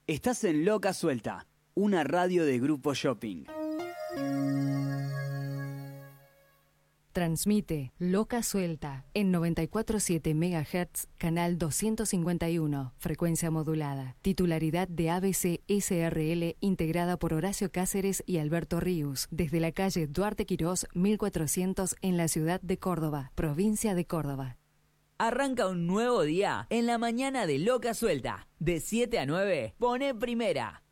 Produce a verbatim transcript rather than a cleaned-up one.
Estás en Loca Suelta, una radio de Grupo Shopping. Transmite Loca Suelta en noventa y cuatro punto siete megahertz, canal doscientos cincuenta y uno, frecuencia modulada. Titularidad de A B C S R L, integrada por Horacio Cáceres y Alberto Ríos, desde la calle Duarte Quirós, mil cuatrocientos, en la ciudad de Córdoba, provincia de Córdoba. Arranca un nuevo día en la mañana de Loca Suelta. De siete a nueve, pone primera.